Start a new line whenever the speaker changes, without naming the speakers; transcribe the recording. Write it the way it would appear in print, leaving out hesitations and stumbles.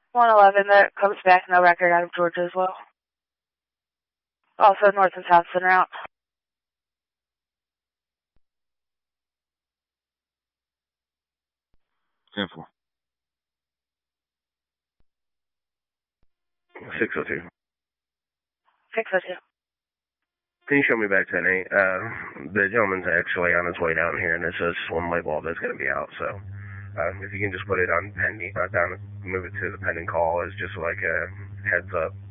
111 that comes back, no record out of Georgia as well. Also north and south center out.
10-4.
602.
602.
Can you show me back 10-8? The gentleman's actually on his way down here, and there's just one light bulb that's going to be out, so if you can just put it on pending, not down, move it to the pending call as just like a heads up.